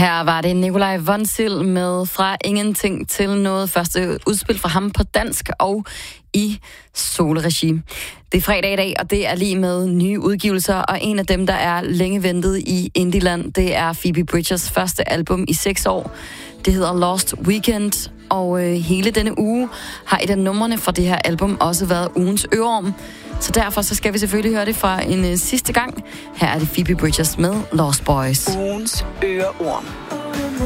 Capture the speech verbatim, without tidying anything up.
Her var det Nikolaj Vonsild med Fra Ingenting til Noget. Første udspil fra ham på dansk og i solregi. Det er fredag i dag, og det er lige med nye udgivelser, og en af dem, der er længe ventet i Indieland, det er Phoebe Bridgers første album i seks år. Det hedder Lost Weekend, og øh, hele denne uge har et af numrene fra det her album også været ugens øreorm. Så derfor så skal vi selvfølgelig høre det fra en øh, sidste gang. Her er det Phoebe Bridgers med Lost Boys. Ugens øreorm.